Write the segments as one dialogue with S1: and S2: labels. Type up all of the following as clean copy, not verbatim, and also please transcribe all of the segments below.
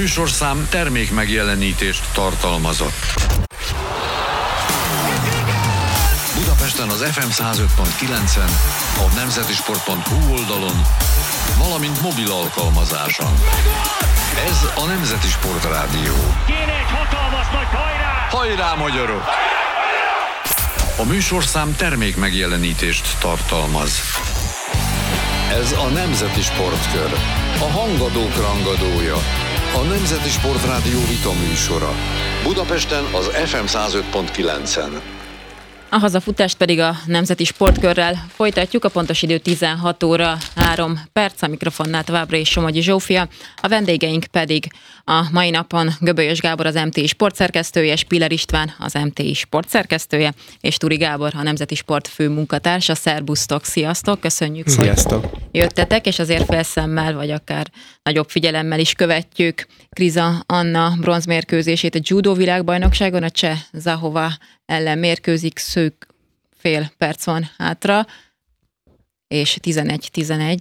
S1: műsorszám termék megjelenítést tartalmazott. Budapesten az FM 105.9-en, a nemzetisport.hu oldalon, valamint mobil alkalmazáson. Ez a Nemzeti Sport Rádió.
S2: Kéne egy hatalmas nagy hajrá!
S1: Hajrá, magyarok! A műsorszám termék megjelenítést tartalmaz. Ez a Nemzeti Sportkör, a hangadók rangadója, a Nemzeti Sport Rádió vita műsora. Budapesten az FM 105.9-en.
S3: A hazafutást pedig a Nemzeti Sportkörrel folytatjuk, a pontos idő 16 óra 3 perc, a mikrofonnál továbbra is Somogyi Zsófia, a vendégeink pedig a mai napon Göbölyös Gábor, az MTI sportszerkesztője, Spiller István, az MTI sportszerkesztője, és Turi Gábor, a Nemzeti Sport főmunkatársa. Szerbusztok, sziasztok, köszönjük,
S4: sziasztok,
S3: hogy jöttetek, és azért félszemmel, vagy akár nagyobb figyelemmel is követjük Kriza Anna bronzmérkőzését a judo világbajnokságon, a cseh Zahova ellen mérkőzik, szűk fél perc van hátra, és 11-11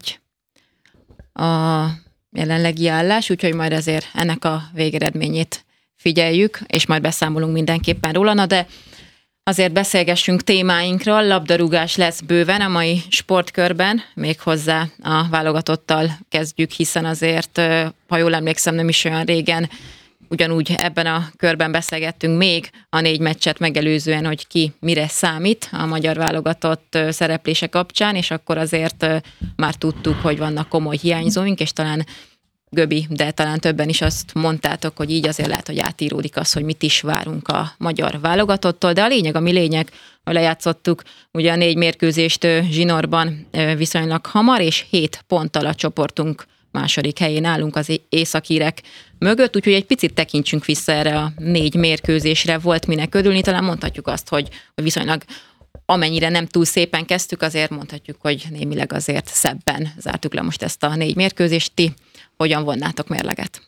S3: a jelenlegi állás, úgyhogy majd azért ennek a végeredményét figyeljük, és majd beszámolunk mindenképpen róla. Na de azért beszélgessünk témáinkról, labdarúgás lesz bőven a mai sportkörben, méghozzá a válogatottal kezdjük, hiszen azért, ha jól emlékszem, nem is olyan régen ugyanúgy ebben a körben beszélgettünk még a 4 meccset megelőzően, hogy ki mire számít a magyar válogatott szereplése kapcsán, és akkor azért már tudtuk, hogy vannak komoly hiányzóink, és talán Göbi, de talán többen is azt mondtátok, hogy így azért lehet, hogy átíródik az, hogy mit is várunk a magyar válogatottól, de a lényeg, ami lényeg, hogy lejátszottuk ugye a 4 mérkőzést zsinórban viszonylag hamar, és 7 ponttal a csoportunk második helyén állunk az északírek mögött, úgyhogy egy picit tekintsünk vissza erre a 4 mérkőzésre, volt minek örülni, talán mondhatjuk azt, hogy viszonylag amennyire nem túl szépen kezdtük, azért mondhatjuk, hogy némileg azért szebben zártuk le most ezt a 4 mérkőzést. Ti hogyan vonnátok mérleget?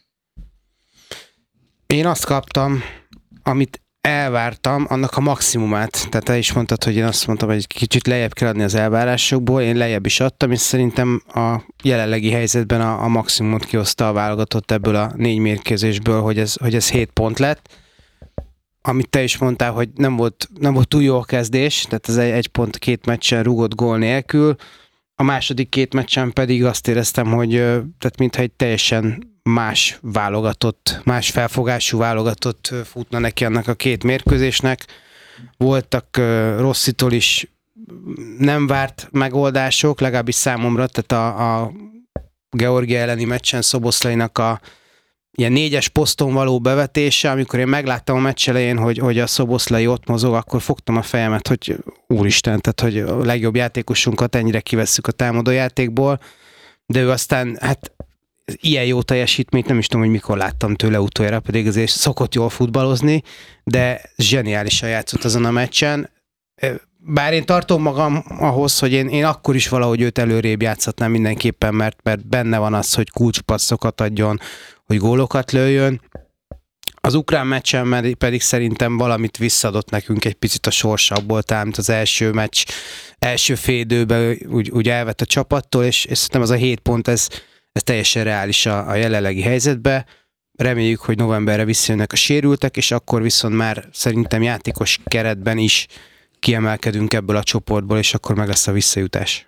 S4: Én azt kaptam, amit elvártam, annak a maximumát. Tehát te is mondtad, hogy én azt mondtam, hogy egy kicsit lejjebb kell adni az elvárásokból, én lejjebb is adtam, és szerintem a jelenlegi helyzetben a maximumot kihozta a válogatott ebből a 4 mérkőzésből, hogy ez 7 pont lett. Amit te is mondtál, hogy nem volt túl jó a kezdés, tehát ez 1 pont 2 meccsen rúgott gól nélkül. A második 2 meccsen pedig azt éreztem, hogy tehát mintha egy teljesen más válogatott, más felfogású válogatott futna neki annak a 2 mérkőzésnek. Voltak Rosszitól is nem várt megoldások, legalábbis számomra, tehát a Georgia elleni meccsen Szoboszlainak a ilyen 4-es poszton való bevetése, amikor én megláttam a meccs elején, hogy a Szoboszlai ott mozog, akkor fogtam a fejemet, hogy úristen, tehát hogy a legjobb játékosunkat ennyire kivesszük a támadójátékból, de ő aztán, hát ilyen jó teljesítményt nem is tudom, hogy mikor láttam tőle utoljára, pedig azért szokott jól futballozni, de zseniálisan játszott azon a meccsen. Bár én tartom magam ahhoz, hogy én akkor is valahogy őt előrébb játszhatnám mindenképpen, mert benne van az, hogy kulcspasszokat adjon, hogy gólokat lőjön. Az ukrán meccsen pedig szerintem valamit visszadott nekünk egy picit a sorsabból, tehát az első meccs, első fél időben úgy elvett a csapattól, és szerintem az a 7 pont, ez teljesen reális a jelenlegi helyzetben. Reméljük, hogy novemberre visszajönnek a sérültek, és akkor viszont már szerintem játékos keretben is kiemelkedünk ebből a csoportból, és akkor meg lesz a visszajutás.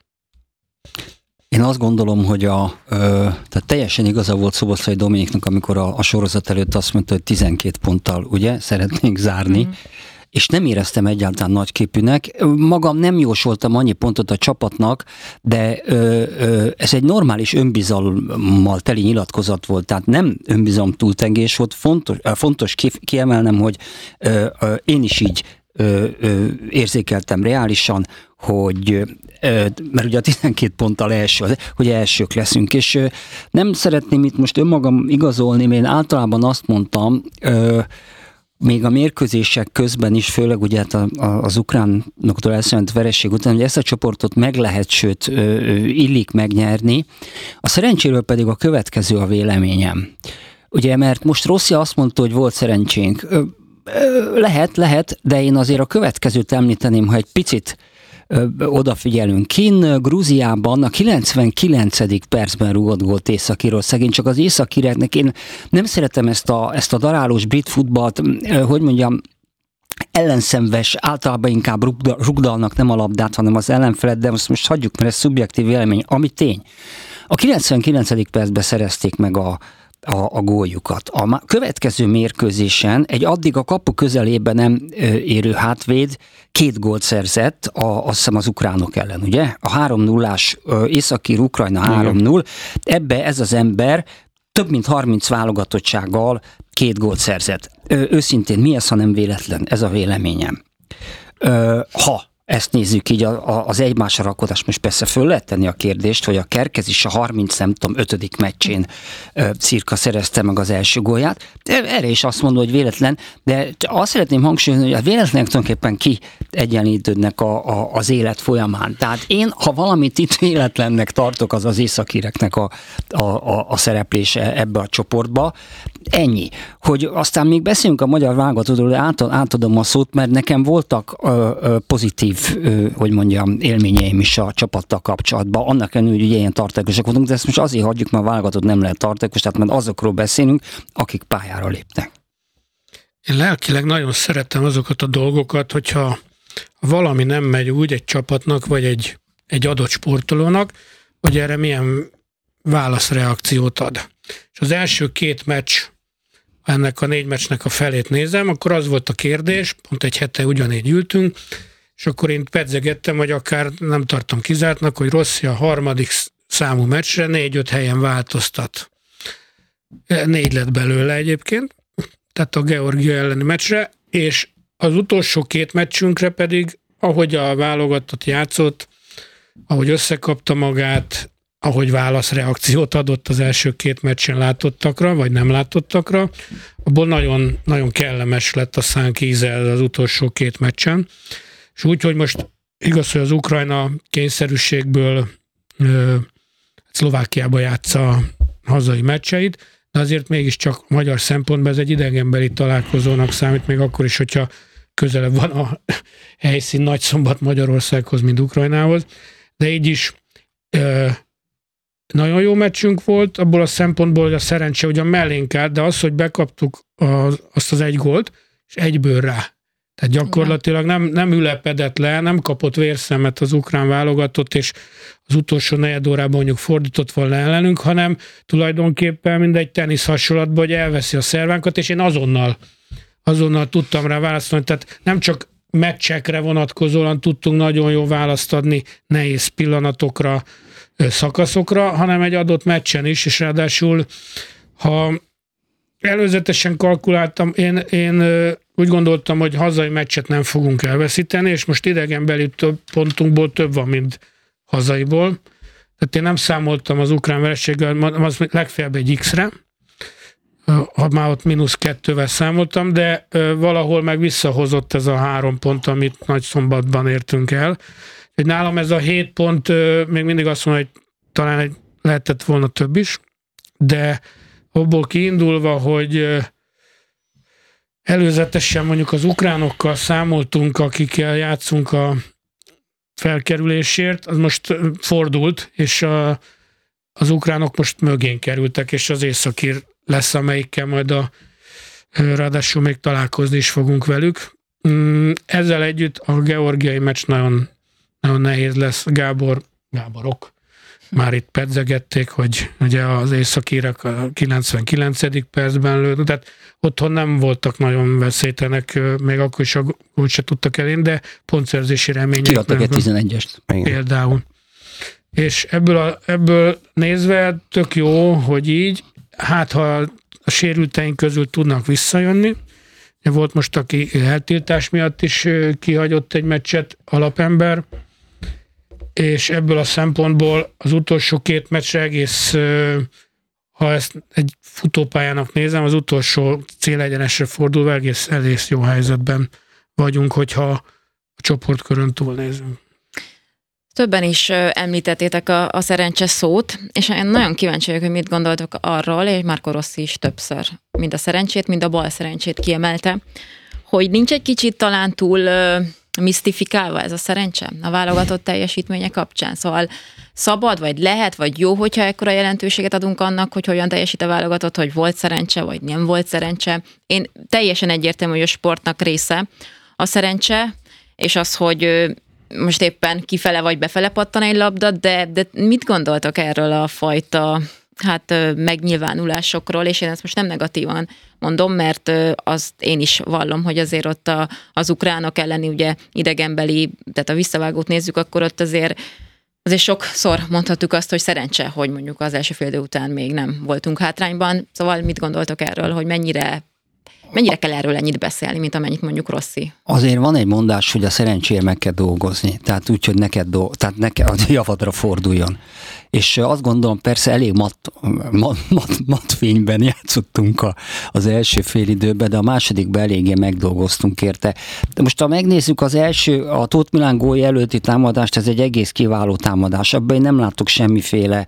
S5: Én azt gondolom, hogy tehát teljesen igaza volt Szoboszlai Dominiknak, amikor a sorozat előtt azt mondta, hogy 12 ponttal ugye szeretnénk zárni, és nem éreztem egyáltalán nagyképűnek. Magam nem jósoltam annyi pontot a csapatnak, de ez egy normális önbizalommal teli nyilatkozat volt, tehát nem önbizalom túltengés volt. Fontos kiemelnem, hogy én is így érzékeltem reálisan, hogy mert ugye a 12 ponttal hogy elsők leszünk, és nem szeretném itt most önmagam igazolni, mert én általában azt mondtam, még a mérkőzések közben is, főleg ugye az ukránoktól elszállt vereség után, hogy ezt a csoportot meg lehet, sőt illik megnyerni. A szerencséről pedig a következő a véleményem. Ugye, mert most Rossi azt mondta, hogy volt szerencsénk. Lehet, de én azért a következőt említeném, ha egy picit odafigyelünk. Grúziában a 99. percben rúgott gólt Észak-Írország. Én csak az észak-íreknek, én nem szeretem ezt a darálós brit futballt, hogy mondjam, ellenszenves, általában inkább rugdalnak nem a labdát, hanem az ellenfelet, de most hagyjuk, mert ez szubjektív vélemény, ami tény. A 99. percben szerezték meg a góljukat. A következő mérkőzésen egy addig a kapu közelében nem érő hátvéd 2 gólt szerzett, azt hiszem az ukránok ellen, ugye? A 3-0-ás északír Ukrajna 3-0, ebbe ez az ember több mint 30 válogatottsággal 2 gólt szerzett. Őszintén mi ez, ha nem véletlen? Ez a véleményem. Ha ezt nézzük így, az egymásra rakodás, most persze föl lehet tenni a kérdést, hogy a Kerkez is a 5. meccsén cirka szerezte meg az első gólját. Erre is azt mondom, hogy véletlen, de azt szeretném hangsúlyozni, hogy a véletlenek tulajdonképpen kiegyenlítődnek az élet folyamán. Tehát én, ha valamit itt véletlennek tartok, az északíreknek a szereplése ebbe a csoportba. Ennyi. Hogy aztán még beszéljünk a magyar válogatottról, átadom a szót, mert nekem voltak pozitív, hogy mondjam, élményeim is a csapattal kapcsolatban. Annak ellenére, hogy ilyen tartalékosak voltunk, de ezt most azért hagyjuk, mert a válogatott nem lehet tartalékos, tehát mert azokról beszélünk, akik pályára lépnek.
S6: Én lelkileg nagyon szeretem azokat a dolgokat, hogyha valami nem megy úgy egy csapatnak, vagy egy adott sportolónak, hogy erre milyen válaszreakciót ad. És az első 2 meccs, ennek a 4 meccsnek a felét nézem, akkor az volt a kérdés, pont egy hete ugyanígy ültünk, és akkor én pedzegettem, vagy akár nem tartom kizártnak, hogy Rossi a 3. számú meccsre 4-5 helyen változtat. 4 lett belőle egyébként, tehát a Georgia elleni meccsre, és az utolsó 2 meccsünkre pedig, ahogy a válogatott játszott, ahogy összekapta magát, ahogy válaszreakciót adott az első 2 meccsen látottakra, vagy nem látottakra, abból nagyon, nagyon kellemes lett a szánk íze az utolsó 2 meccsen. És úgy, hogy most igaz, hogy az Ukrajna kényszerűségből Szlovákiába játsza a hazai meccseit, de azért mégiscsak magyar szempontból ez egy idegenbeli találkozónak számít, még akkor is, hogyha közelebb van a helyszín Nagyszombat Magyarországhoz, mint Ukrajnához. De így is nagyon jó meccsünk volt, abból a szempontból, hogy a szerencse ugyan mellénk állt, de az, hogy bekaptuk azt az 1 gólt, és egyből rá. Tehát gyakorlatilag nem ülepedett le, nem kapott vérszemet az ukrán válogatott, és az utolsó negyed órában mondjuk fordított volna ellenünk, hanem tulajdonképpen mindegy tenisz hasonlatban, hogy elveszi a szervánkat, és én azonnal tudtam rá válaszolni. Tehát nem csak meccsekre vonatkozóan tudtunk nagyon jó választ adni nehéz pillanatokra, szakaszokra, hanem egy adott meccsen is, és ráadásul, ha előzetesen kalkuláltam, én úgy gondoltam, hogy hazai meccset nem fogunk elveszíteni, és most idegenbeli pontunkból több van, mint hazaiból. Tehát én nem számoltam az ukrán vereséggel, az legfeljebb egy X-re, ha már ott -2-vel számoltam, de valahol meg visszahozott ez a 3 pont, amit Nagyszombatban értünk el. Hogy nálam ez a 7 pont, még mindig azt mondom, hogy talán lehetett volna több is, de abból kiindulva, hogy előzetesen mondjuk az ukránokkal számoltunk, akikkel játszunk a felkerülésért, az most fordult, és az ukránok most mögén kerültek, és az északír lesz, amelyikkel majd ráadásul még találkozni is fogunk velük. Ezzel együtt a georgiai meccs nagyon, nagyon nehéz lesz. Gáborok már itt pedzegették, hogy ugye az északírek a 99. percben lőtt, tehát otthon nem voltak nagyon veszélytelenek, még akkor is a gólt se tudtak elérni, de pontszerzési remények.
S5: Kiadtak egy 11-est.
S6: Például. És ebből nézve tök jó, hogy így, hát ha a sérülteink közül tudnak visszajönni, volt most, aki eltiltás miatt is kihagyott egy meccset, alapember, és ebből a szempontból az utolsó 2 meccsre egész, ha ezt egy futópályának nézem, az utolsó célegyenesre fordulva egész jó helyzetben vagyunk, hogyha a csoportkörön túlnézünk.
S3: Többen is említettétek a szerencse szót, és én nagyon kíváncsi vagyok, hogy mit gondoltok arról, és Marco Rossi is többször mind a szerencsét, mind a bal szerencsét kiemelte, hogy nincs egy kicsit talán túl misztifikálva ez a szerencse a válogatott teljesítménye kapcsán? Szóval szabad, vagy lehet, vagy jó, hogyha ekkora jelentőséget adunk annak, hogy hogyan teljesít a válogatott, hogy volt szerencse, vagy nem volt szerencse. Én teljesen egyértelmű, hogy a sportnak része a szerencse, és az, hogy most éppen kifele vagy befele pattan egy labda, de mit gondoltok erről a fajta megnyilvánulásokról, és én ezt most nem negatívan mondom, mert azt én is vallom, hogy azért ott az ukránok elleni ugye idegenbeli, tehát a visszavágót nézzük, akkor ott azért sokszor mondhatjuk azt, hogy szerencse, hogy mondjuk az első fél idő után még nem voltunk hátrányban. Szóval mit gondoltok erről, hogy mennyire kell erről ennyit beszélni, mint amennyit mondjuk Rossi?
S5: Azért van egy mondás, hogy a szerencséért meg kell dolgozni, tehát úgy, hogy neked a javadra forduljon. És azt gondolom, persze elég matfényben játszottunk az első fél időben, de a másodikban eléggé megdolgoztunk érte. De most ha megnézzük a Tóth Milán gólja előtti támadást, ez egy egész kiváló támadás. Abban én nem látok semmiféle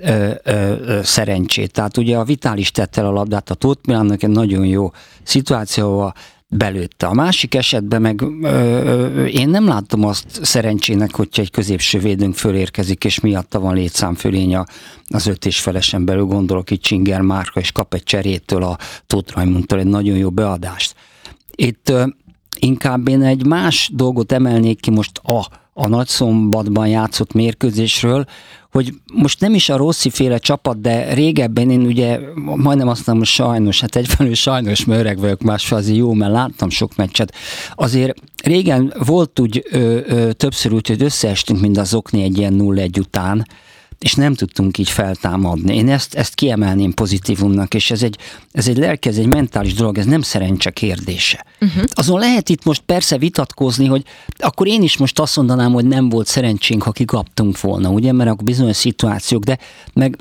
S5: szerencsét. Tehát ugye a Vitális tette a labdát a Tóth Milánnak egy nagyon jó szituációval belőtte. A másik esetben meg én nem látom azt szerencsének, hogyha egy középső védőnk fölérkezik, és miatta van létszámfölény az 5,5-esen belül, gondolok itt Csinger Márka, és kap egy cserétől a Tóth Raimundtól egy nagyon jó beadást. Itt inkább én egy más dolgot emelnék ki most a Nagyszombatban játszott mérkőzésről, hogy most nem is a Rossi-féle csapat, de régebben én ugye majdnem azt mondom, hogy sajnos, egyfelől sajnos, mert öreg vagyok, másfél azért jó, mert láttam sok meccset. Azért régen volt úgy többször úgy, hogy összeestünk, mint az Okni egy ilyen 0-1 után, és nem tudtunk így feltámadni. Én ezt kiemelném pozitívumnak, és ez egy lelki, ez egy mentális dolog, ez nem szerencse kérdése. Azon lehet itt most persze vitatkozni, hogy akkor én is most azt mondanám, hogy nem volt szerencsénk, ha kikaptunk volna, ugye, mert akkor bizonyos szituációk, de meg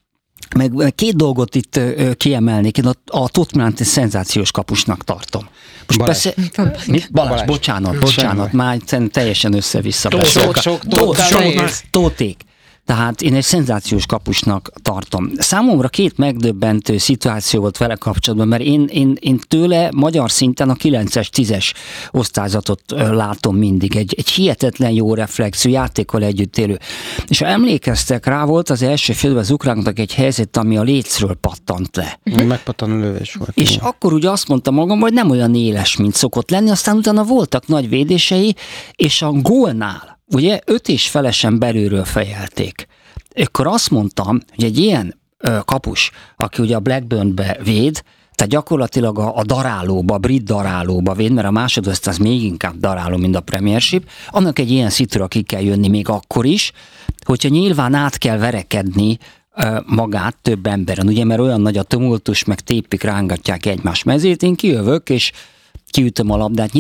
S5: két dolgot itt kiemelnék. Én a Tóth Milánt egy szenzációs kapusnak tartom. Most persze, Balázs, bocsánat, már teljesen össze-vissza. Tóték. Tehát én egy szenzációs kapusnak tartom. Számomra két megdöbbentő szituáció volt vele kapcsolatban, mert én tőle magyar szinten a 9-es, 10-es osztályzatot látom mindig. Egy hihetetlen jó reflexű, játékkal együtt élő. És ha emlékeztek rá, volt az első félben az ukránoknak egy helyzet, ami a lécről pattant le.
S4: Megpattanó lövés volt.
S5: És akkor ugye azt mondtam magam, hogy nem olyan éles, mint szokott lenni, aztán utána voltak nagy védései, és a gólnál ugye 5,5-esen belülről fejelték. Akkor azt mondtam, hogy egy ilyen kapus, aki ugye a Blackburnbe véd, tehát gyakorlatilag a darálóba, a brit darálóba véd, mert a másodosztály az még inkább daráló, mint a Premiership, annak egy ilyen szitúra ki kell jönni még akkor is, hogyha nyilván át kell verekedni magát több emberen, ugye, mert olyan nagy a tumultus, meg tépik, rángatják egymás mezét, én kijövök, és kiütöm a labdát.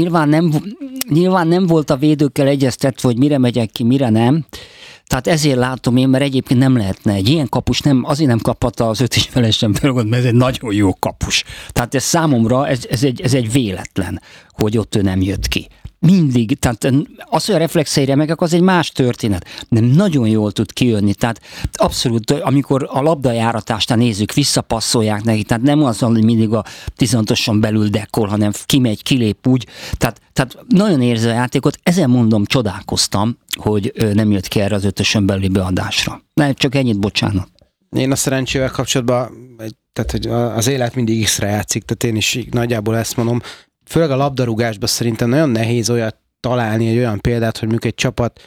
S5: Nyilván nem volt a védőkkel egyeztetve, hogy mire megyek ki, mire nem. Tehát ezért látom én, mert egyébként nem lehetne. Egy ilyen kapus azért nem kaphatta az 5,5-esen belőle, mert ez egy nagyon jó kapus. Tehát ez számomra, ez egy véletlen, hogy ott ő nem jött ki. Mindig, tehát az, hogy a reflexeire meg, az egy más történet. De nagyon jól tud kijönni. Tehát abszolút, amikor a labdajáratásnál nézzük, visszapasszolják neki, tehát nem az, hogy mindig a 16-oson belül dekkol, hanem kimegy, kilép úgy. Tehát nagyon érzi a játékot. Ezen mondom, csodálkoztam, hogy nem jött ki erre az 5-ösön belüli beadásra. Nem, csak ennyit, bocsánat.
S4: Én a szerencsével kapcsolatban, tehát hogy az élet mindig X-re játszik, tehát én is nagyjából ezt mondom. Főleg a labdarúgásban szerintem nagyon nehéz olyat találni, egy olyan példát, hogy mondjuk egy csapat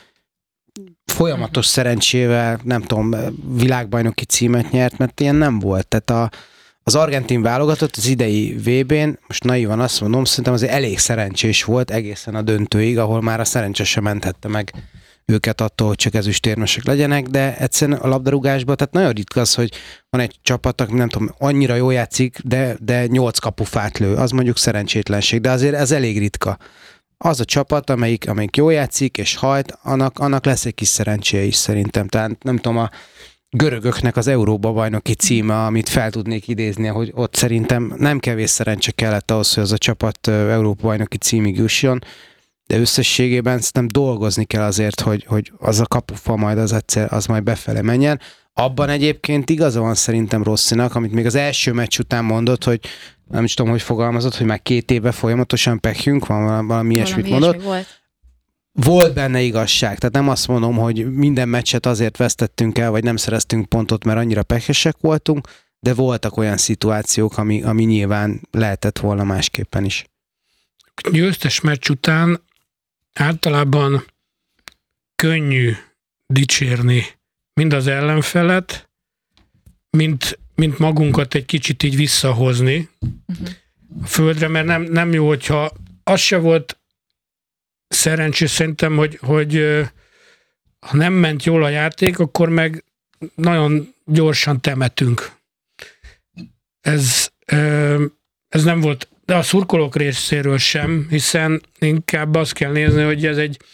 S4: folyamatos szerencsével, nem tudom, világbajnoki címet nyert, mert ilyen nem volt. Tehát az argentin válogatott az idei VB-n, most naívan azt mondom, szerintem azért elég szerencsés volt egészen a döntőig, ahol már a szerencse sem menthette meg őket attól, hogy csak ezüstérmesek legyenek, de egyszerűen a labdarúgásban, tehát nagyon ritka az, hogy van egy csapat, aki nem tudom, annyira jól játszik, de 8 kapufát lő, az mondjuk szerencsétlenség, de azért ez elég ritka. Az a csapat, amelyik jól játszik és hajt, annak lesz egy kis szerencséje is szerintem. Tehát nem tudom, a görögöknek az Európa-bajnoki címe, amit fel tudnék idézni, hogy ott szerintem nem kevés szerencse kellett ahhoz, hogy az a csapat Európa-bajnoki címig jusson, de összességében szerintem dolgozni kell azért, hogy az a kapufa majd az majd befele menjen. Abban egyébként igaza van szerintem Rossinak, amit még az első meccs után mondott, hogy nem is tudom, hogy fogalmazott, hogy már 2 éve folyamatosan pekjünk, van valami ilyesmit mondott. volt benne igazság. Tehát nem azt mondom, hogy minden meccset azért vesztettünk el, vagy nem szereztünk pontot, mert annyira pehesek voltunk, de voltak olyan szituációk, ami nyilván lehetett volna másképpen is.
S6: Győztes meccs után általában könnyű dicsérni mind az ellenfelet, mint magunkat egy kicsit így visszahozni a földre, mert nem jó, hogyha az se volt szerencsés szerintem, hogy ha nem ment jól a játék, akkor meg nagyon gyorsan temetünk. Ez nem volt, de a szurkolók részéről sem, hiszen inkább azt kell nézni, hogy ez egy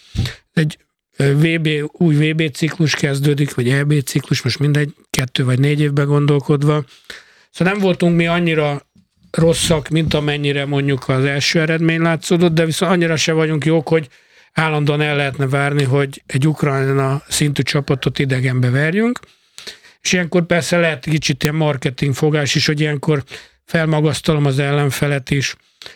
S6: új VB ciklus kezdődik, vagy EB ciklus, most mindegy, 2 vagy 4 évben gondolkodva. Szóval nem voltunk mi annyira rosszak, mint amennyire mondjuk az első eredmény látszódott, de viszont annyira se vagyunk jók, hogy állandóan el lehetne várni, hogy egy Ukrajna szintű csapatot idegenbe verjünk. És ilyenkor persze lehet kicsit ilyen marketing fogás is, hogy ilyenkor felmagasztalom az ellenfelet is,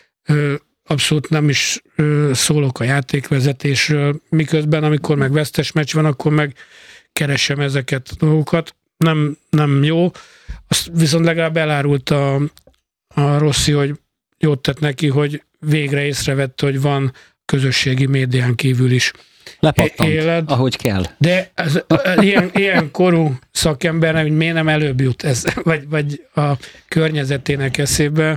S6: abszolút nem is szólok a játékvezetésről, miközben amikor meg vesztes meccs van, akkor meg keresem ezeket a dolgokat. Nem jó. Azt viszont legalább elárult a Rossi, hogy jót tett neki, hogy végre észrevette, hogy van közösségi médián kívül is
S5: lepattant, ahogy kell.
S6: De ilyen korú szakembernek, hogy miért nem előbb jut ez, vagy a környezetének eszébe.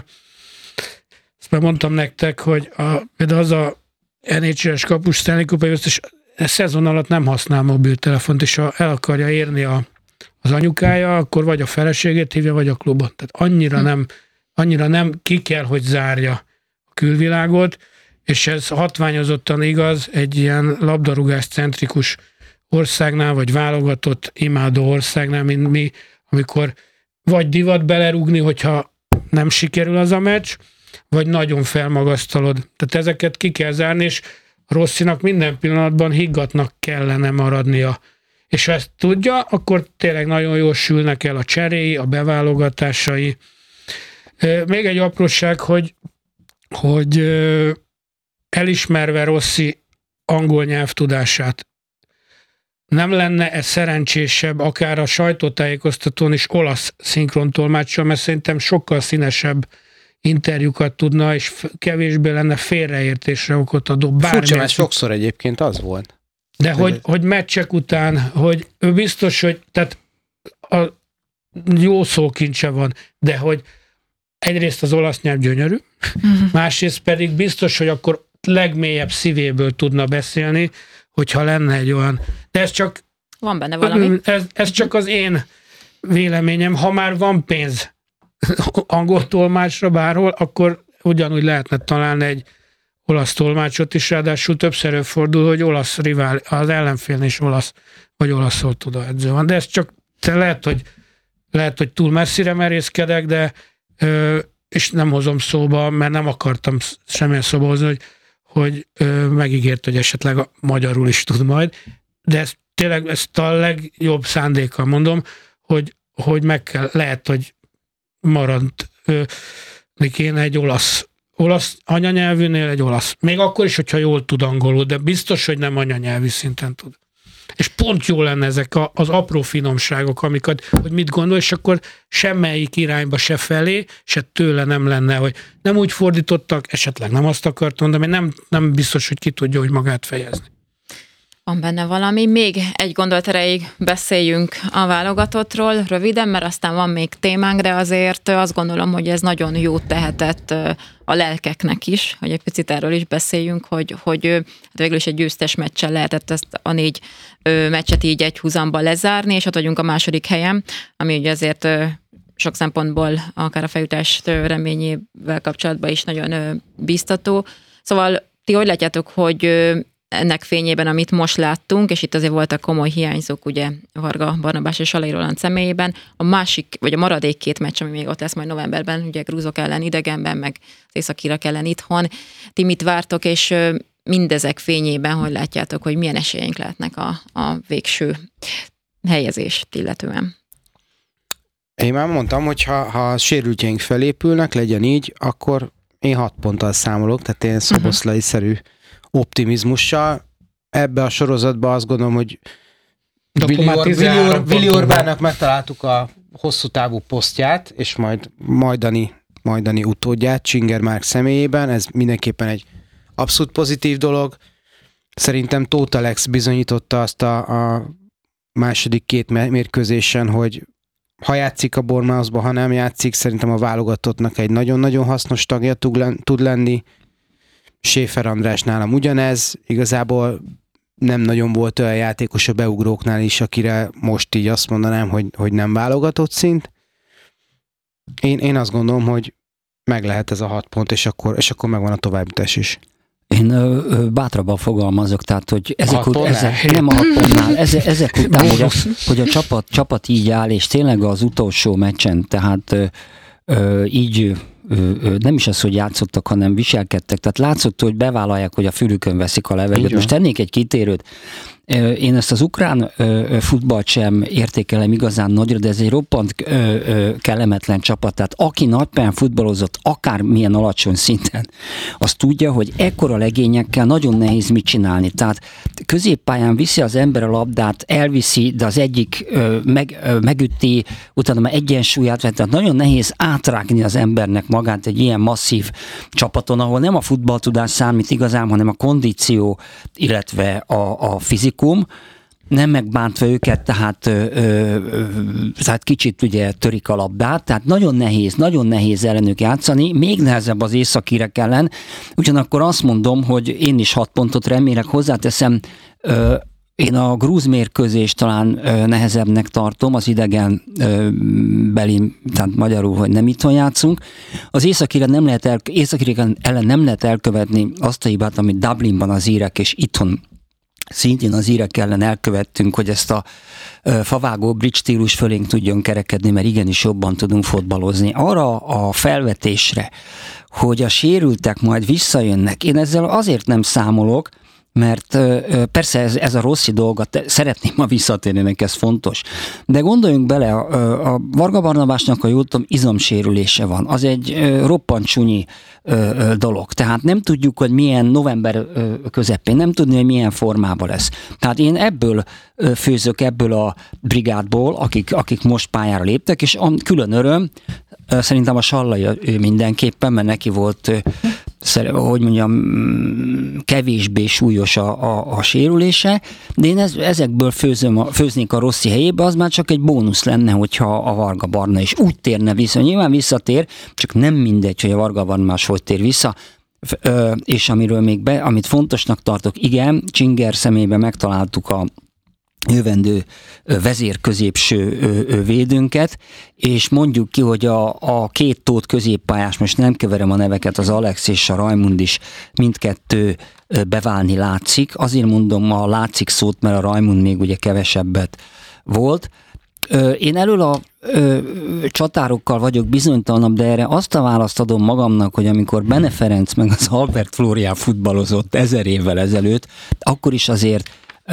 S6: Ezt már mondtam nektek, hogy például az a NHL-es kapus Stanley Cup és szezon alatt nem használ mobiltelefont, és ha el akarja érni az anyukája, akkor vagy a feleségét hívja, vagy a klubot. Tehát annyira nem ki kell, hogy zárja a külvilágot, és ez hatványozottan igaz egy ilyen labdarúgás centrikus országnál, vagy válogatott imádó országnál, mint mi, amikor vagy divat belerúgni, hogyha nem sikerül az a meccs, vagy nagyon felmagasztalod. Tehát ezeket ki kell zárni, és Rossinak minden pillanatban higgadtnak kellene maradnia. És ha ezt tudja, akkor tényleg nagyon jól sülnek el a cseréi, a beválogatásai. Még egy apróság, hogy elismerve Rossi angol nyelvtudását, nem lenne ez szerencsésebb akár a sajtótájékoztatón is olasz szinkrontolmáccsal, mert szerintem sokkal színesebb interjúkat tudna, és kevésbé lenne félreértésre okot adó.
S4: Furcsa, mert sokszor egyébként az volt.
S6: De hogy meccsek után, hogy ő biztos, hogy tehát a jó szókincse van, de hogy egyrészt az olasz nyelv gyönyörű, másrészt pedig biztos, hogy akkor legmélyebb szívéből tudna beszélni, hogyha lenne egy olyan... De ez csak...
S3: Van benne valami.
S6: Ez csak az én véleményem. Ha már van pénz angol tolmácsra bárhol, akkor ugyanúgy lehetne találni egy olasz tolmácsot is, ráadásul többször előfordul, hogy olasz rivál, az ellenfélnél is olasz, vagy olaszul tudó edző van. De ez csak lehet, hogy túl messzire merészkedek, de és nem hozom szóba, mert nem akartam semmilyen szóba hozni, hogy megígért, hogy esetleg magyarul is tud majd, de ezt a legjobb szándékkal mondom, hogy meg kell, lehet, hogy maradni kéne egy olasz anyanyelvűnél egy olasz. Még akkor is, hogyha jól tud angolul, de biztos, hogy nem anyanyelvű szinten tud. És pont jó lenne ezek az apró finomságok, amiket, hogy mit gondol, és akkor semmelyik irányba se felé, se tőle nem lenne, hogy nem úgy fordítottak, esetleg nem azt akartam, de nem biztos, hogy ki tudja, hogy magát fejezni.
S3: Van benne valami. Még egy gondolat erejéig beszéljünk a válogatottról röviden, mert aztán van még témánk, de azért azt gondolom, hogy ez nagyon jót tehetett a lelkeknek is, hogy egy picit erről is beszéljünk, hogy hát végül is egy győztes meccsel lehetett ezt a 4 meccset így egy húzamban lezárni, és ott vagyunk a második helyen, ami ugye azért sok szempontból akár a feljutás reményével kapcsolatban is nagyon biztató. Szóval ti hogy látjátok, hogy ennek fényében, amit most láttunk, és itt azért voltak komoly hiányzók, ugye Varga Barnabás és Salai Roland személyében, a másik, vagy a maradék 2 meccs, ami még ott lesz majd novemberben, ugye grúzok ellen idegenben, meg az északirak ellen itthon. Ti mit vártok, és mindezek fényében, hogy látjátok, hogy milyen esélyeink lehetnek a végső helyezést illetően?
S4: Én már mondtam, hogy ha a sérültjeink felépülnek, legyen így, akkor én 6 ponttal számolok, tehát én Szoboszlai-szerű optimizmussal. ebbe a sorozatba azt gondolom, hogy Willi Orbánnak megtaláltuk a hosszú távú posztját, és majd majdani utódját Csinger Márk személyében. Ez mindenképpen egy abszolút pozitív dolog. Szerintem Tóth Alex bizonyította azt a második 2 mérkőzésen, hogy ha játszik a Bournemouthba, ha nem játszik, szerintem a válogatottnak egy nagyon-nagyon hasznos tagja tud lenni. Schäfer András nálam ugyanez. Igazából nem nagyon volt olyan játékos a beugróknál is, akire most így azt mondanám, hogy nem válogatott szint. Én azt gondolom, hogy meg lehet ez a 6 pont, és akkor megvan a továbbjutás is.
S5: Én bátrabban fogalmazok, tehát, hogy nem a 6 pontnál, ezek után, hogy a csapat így áll, és tényleg az utolsó meccsen, tehát így nem is az, hogy játszottak, hanem viselkedtek. Tehát látszott, hogy bevállalják, hogy a fülükön veszik a levegőt. Most tennék egy kitérőt. Én ezt az ukrán futballt sem értékelem igazán nagyra, de ez egy roppant kellemetlen csapat. Tehát aki nagypályán futballozott, akármilyen alacsony szinten, az tudja, hogy ekkora legényekkel nagyon nehéz mit csinálni. Tehát középpályán viszi az ember a labdát, elviszi, de az egyik megüti, utána már egyensúlyát vett. Tehát nagyon nehéz átrágni az embernek magát egy ilyen masszív csapaton, ahol nem a futballtudás számít igazán, hanem a kondíció, illetve a fizikum, nem megbántva őket, tehát kicsit ugye törik a labdát, tehát nagyon nehéz ellenük játszani, még nehezebb az északírek ellen, ugyanakkor azt mondom, hogy én is 6 pontot remélek, hozzáteszem, én a grúz mérkőzést talán nehezebbnek tartom, az idegen beli, tehát magyarul, hogy nem itthon játszunk. Az északírek ellen nem lehet elkövetni azt a hibát, amit Dublinban az írek, és itthon szintén az írek ellen elkövettünk, hogy ezt a favágó bridge stílus fölénk tudjon kerekedni, mert igenis jobban tudunk fotbalozni. Arra a felvetésre, hogy a sérültek majd visszajönnek, én ezzel azért nem számolok, mert persze ez a Rossi dolga, szeretném ma visszatérni, neki ez fontos. De gondoljunk bele, a Varga Barnabásnak, ha jól tudom, izomsérülése van. Az egy roppant csúnyi dolog. Tehát nem tudjuk, hogy milyen november közepén, nem tudni, hogy milyen formában lesz. Tehát én ebből főzök, ebből a brigádból, akik most pályára léptek, és a külön öröm, szerintem a Sallai mindenképpen, mert neki volt, hogy mondjam, kevésbé súlyos a sérülése, de én ezekből főznék a Rossi helyébe, az már csak egy bónusz lenne, hogyha a Varga Barna is úgy térne vissza. Nyilván visszatér, csak nem mindegy, hogy a Varga Barna más hogy tér vissza, és amit fontosnak tartok, igen, Csinger személyben megtaláltuk a jövendő vezérközépső védőnket, és mondjuk ki, hogy a 2 Tóth középpályás, most nem keverem a neveket, az Alex és a Rajmund is mindkettő beválni látszik. Azért mondom a látszik szót, mert a Rajmund még ugye kevesebbet volt. Én elől a csatárokkal vagyok bizonytalanabb, de erre azt a választ adom magamnak, hogy amikor Bene Ferenc meg az Albert Flórián futballozott 1000 évvel ezelőtt, akkor is azért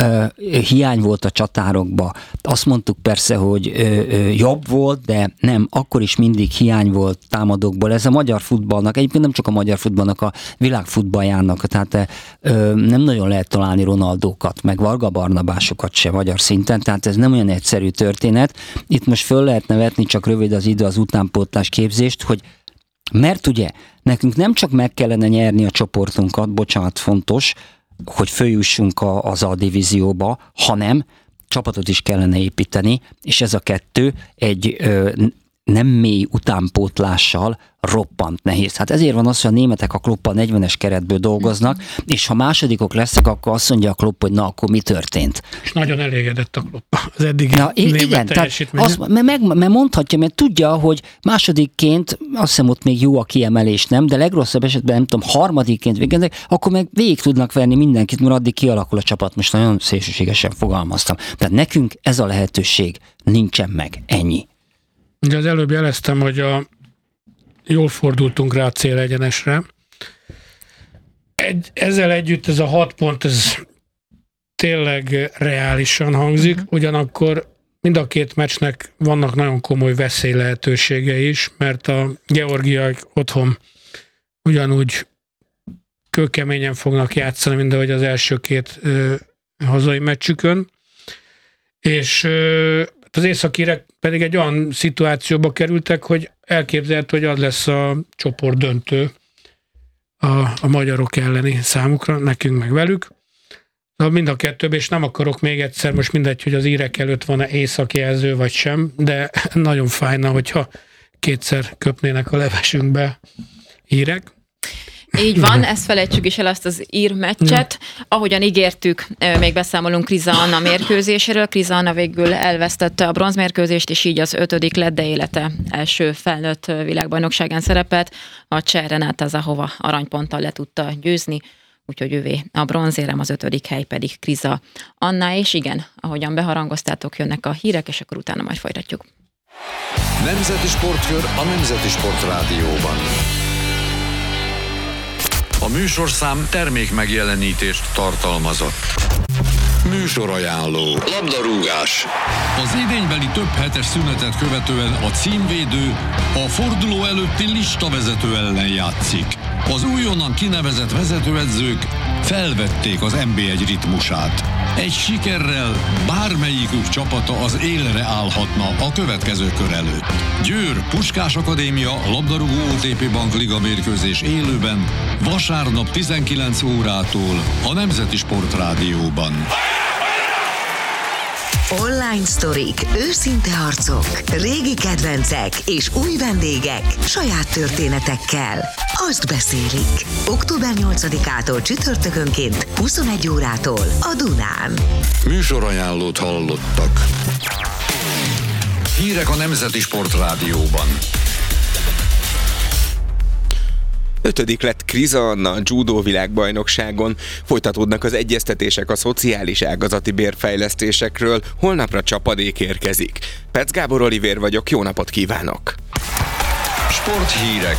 S5: hiány volt a csatárokba. Azt mondtuk persze, hogy jobb volt, de nem, akkor is mindig hiány volt támadókból. Ez a magyar futballnak, egyébként nem csak a magyar futballnak, a világ futballjának, tehát nem nagyon lehet találni Ronaldókat, meg Varga Barnabásokat se magyar szinten, tehát ez nem olyan egyszerű történet. Itt most föl lehetne vetni, csak rövid az idő az utánpótlás képzést, hogy mert ugye nekünk nem csak meg kellene nyerni a csoportunkat, bocsánat, fontos, hogy följussunk az A divízióba, hanem csapatot is kellene építeni, és ez a 2 egy nem mély utánpótlással roppant nehéz. Hát ezért van az, hogy a németek a Kloppal 40-es keretből dolgoznak, és ha másodikok lesznek, akkor azt mondja a Klopp, hogy na, akkor mi történt.
S6: És nagyon elégedett a Klopp az eddigi
S5: német teljesítménye. Mert mondhatja, mert tudja, hogy másodikként, azt hiszem ott még jó a kiemelés, nem, de legrosszabb esetben nem tudom, harmadikként végeznek, akkor meg végig tudnak verni mindenkit, mert addig kialakul a csapat. Most nagyon szélsőségesen fogalmaztam. Tehát nekünk ez a lehetőség nincsen meg. Ennyi.
S6: Ugye az előbb jeleztem, hogy jól fordultunk rá a célegyenesre. Ezzel együtt ez a 6 pont, ez tényleg reálisan hangzik, ugyanakkor mind a 2 meccsnek vannak nagyon komoly veszélylehetőségei is, mert a georgiaiak otthon ugyanúgy kőkeményen fognak játszani, mint ahogy az első 2 hazai meccsükön, és az északírek pedig egy olyan szituációba kerültek, hogy elképzelhető, hogy az lesz a csoport döntő a magyarok elleni számukra, nekünk meg velük. Mind a kettőben, és nem akarok még egyszer, most mindegy, hogy az írek előtt van-e északjelző vagy sem, de nagyon fájna, hogyha kétszer köpnének a levesünkbe írek.
S3: Így van, ezt felejtsük is el, azt az ír meccset. Ahogyan ígértük, még beszámolunk Kriza Anna mérkőzéséről. Kriza Anna végül elvesztette a bronzmérkőzést, és így az 5. lett, de élete első felnőtt világbajnokságán szerepelt. A cseh Renata Zahova aranyponttal le tudta győzni, úgyhogy ővé a bronzérem, az 5. hely pedig Kriza Anna, és igen, ahogyan beharangoztátok, jönnek a hírek, és akkor utána majd folytatjuk.
S1: Nemzeti Sportkör a Nemzeti Sport Rádióban. A műsorszám termék megjelenítést tartalmazott. Műsorajánló. Labdarúgás. Az idénybeli több hetes szünetet követően a címvédő a forduló előtti listavezető ellen játszik. Az újonnan kinevezett vezetőedzők felvették az NB1 ritmusát. Egy sikerrel bármelyikük csapata az élre állhatna a következő kör előtt. Győr Puskás Akadémia labdarúgó OTP Bank Liga mérkőzés élőben vasárnap 19 órától a Nemzeti Sport Rádióban.
S7: Online sztorik, őszinte arcok, régi kedvencek és új vendégek saját történetekkel. Azt beszélik. Október 8-ától csütörtökönként 21 órától a Dunán.
S1: Műsorajánlót hallottak. Hírek a Nemzeti Sport Rádióban.
S8: 5. lett Kriza Anna a judó világbajnokságon. Folytatódnak az egyeztetések a szociális ágazati bérfejlesztésekről, holnapra csapadék érkezik. Pec Gábor Olivér vagyok, jó napot kívánok!
S1: Sporthírek.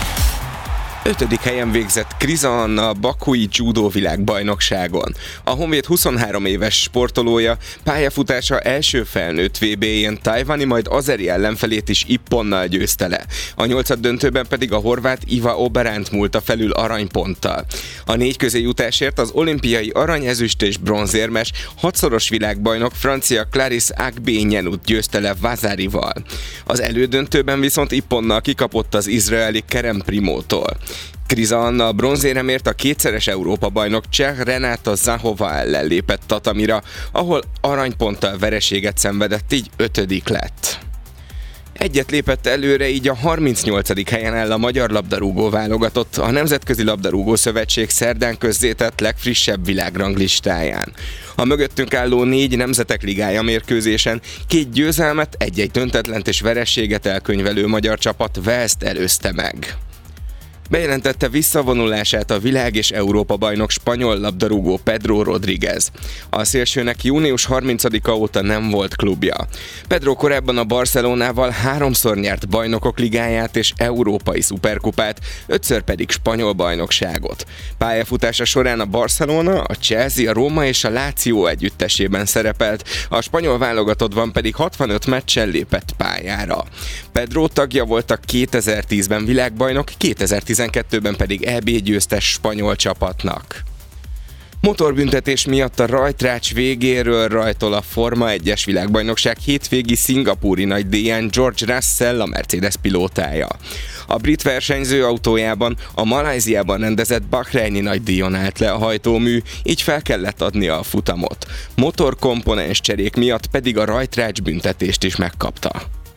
S8: 5. helyen végzett Kriza Anna a bakui judó világbajnokságon. A Honvéd 23 éves sportolója pályafutása első felnőtt VB-jén tajvani, majd azeri ellenfelét is ipponnal győzte le. A 8. döntőben pedig a horvát Iva Oberánt múlta felül aranyponttal. A 4 közéjutásért az olimpiai arany, ezüst és bronzérmes, 6-szoros világbajnok francia Clarisse Agbenyenut győzte le Vazarival. Az elődöntőben viszont ipponnal kikapott az izraeli Kerem Primótól. Kriza Anna a bronzéremért a kétszeres Európa-bajnok cseh Renata Zahova ellen lépett tatamira, ahol aranyponttal vereséget szenvedett, így 5. lett. Egyet lépett előre, így a 38. helyen áll a magyar labdarúgó válogatott, a Nemzetközi Labdarúgó Szövetség szerdán közzétett legfrissebb világranglistáján. A mögöttünk álló 4 Nemzetek Ligája mérkőzésen 2 győzelmet, 1 döntetlent és vereséget elkönyvelő magyar csapat Walest előzte meg. Bejelentette visszavonulását a világ- és Európa-bajnok spanyol labdarúgó Pedro Rodríguez. A szélsőnek június 30-a óta nem volt klubja. Pedro korábban a Barcelonával 3-szor nyert bajnokok ligáját és európai szuperkupát, 5-ször pedig spanyol bajnokságot. Pályafutása során a Barcelona, a Chelsea, a Róma és a Lazio együttesében szerepelt, a spanyol válogatottban pedig 65 meccsen lépett pályára. Pedro tagja volt a 2010-ben világbajnok, 2012-ben pedig EB győztes spanyol csapatnak. Motorbüntetés miatt a rajtrács végéről rajtol a Forma 1-es világbajnokság hétvégi szingapúri nagydíján George Russell, a Mercedes pilótája. A brit versenyző autójában a Malajziában rendezett Bahreini nagydíjon állt le a hajtómű, így fel kellett adnia a futamot. Motorkomponens cserék miatt pedig a rajtrács büntetést is megkapta.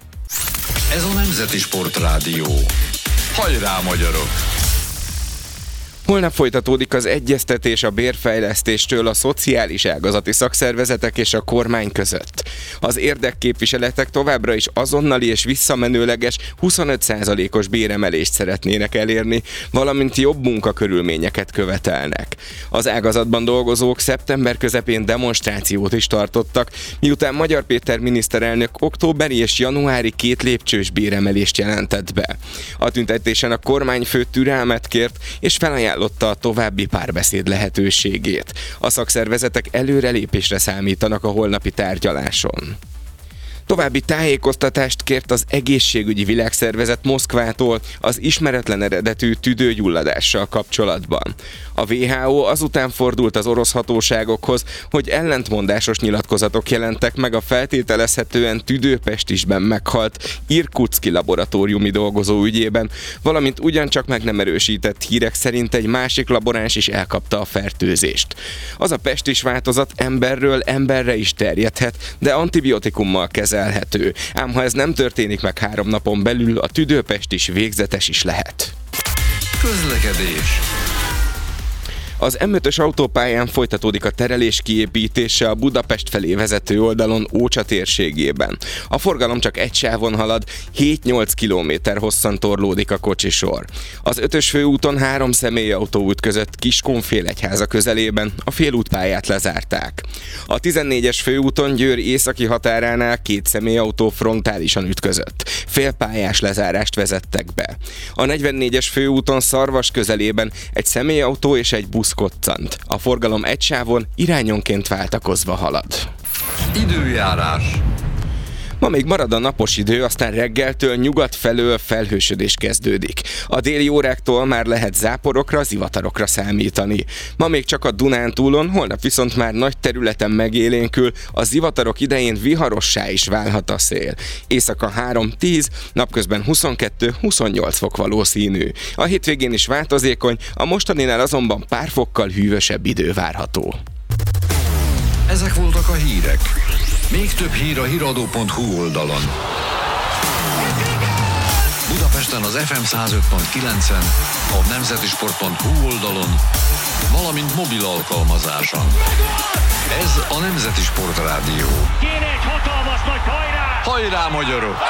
S1: Ez a Nemzeti Sport Rádió. Hajrá, magyarok!
S8: Holnap folytatódik az egyeztetés a bérfejlesztéstől a szociális ágazati szakszervezetek és a kormány között. Az érdekképviseletek továbbra is azonnali és visszamenőleges 25%-os béremelést szeretnének elérni, valamint jobb munkakörülményeket követelnek. Az ágazatban dolgozók szeptember közepén demonstrációt is tartottak, miután Magyar Péter miniszterelnök októberi és januári 2 lépcsős béremelést jelentett be. A tüntetésen a kormányfő türelmet kért és felajánlott a további párbeszéd lehetőségét. A szakszervezetek előrelépésre számítanak a holnapi tárgyaláson. További tájékoztatást kért az Egészségügyi Világszervezet Moszkvától az ismeretlen eredetű tüdőgyulladással kapcsolatban. A WHO azután fordult az orosz hatóságokhoz, hogy ellentmondásos nyilatkozatok jelentek meg a feltételezhetően tüdőpestisben meghalt irkutszki laboratóriumi dolgozó ügyében, valamint ugyancsak meg nem erősített hírek szerint egy másik laboráns is elkapta a fertőzést. Az a pestis változat emberről emberre is terjedhet, de antibiotikummal kezelhető. Ám ha ez nem történik meg 3 napon belül, a tüdőpestis végzetes is lehet.
S1: Közlekedés.
S8: Az M5-ös autópályán folytatódik a terelés kiépítése a Budapest felé vezető oldalon Ócsa térségében. A forgalom csak egy sávon halad, 7-8 kilométer hosszan torlódik a kocsisor. Az 5-ös főúton 3 személyautó ütközött Kiskunfélegyháza közelében, a félútpályát lezárták. A 14-es főúton Győr északi határánál 2 személyautó frontálisan ütközött. Félpályás lezárást vezettek be. A 44-es főúton Szarvas közelében egy személyautó és egy busz koccant. A forgalom egy sávon irányonként váltakozva halad.
S1: Időjárás.
S8: Ma még marad a napos idő, aztán reggeltől nyugat felől felhősödés kezdődik. A déli óráktól már lehet záporokra, zivatarokra számítani. Ma még csak a Dunántúlon, holnap viszont már nagy területen megélénkül, a zivatarok idején viharossá is válhat a szél. Éjszaka 3-10, napközben 22-28 fok valószínű. A hétvégén is változékony, a mostaninál azonban pár fokkal hűvösebb idő várható.
S1: Ezek voltak a hírek. Még több hír a hiradó.hu oldalon. Budapesten az FM 105.9-en, a nemzetisport.hu oldalon, valamint mobil alkalmazáson. Ez a Nemzeti Sport Rádió.
S2: Kéne egy hatalmas nagy hajrá!
S1: Hajrá, magyarok!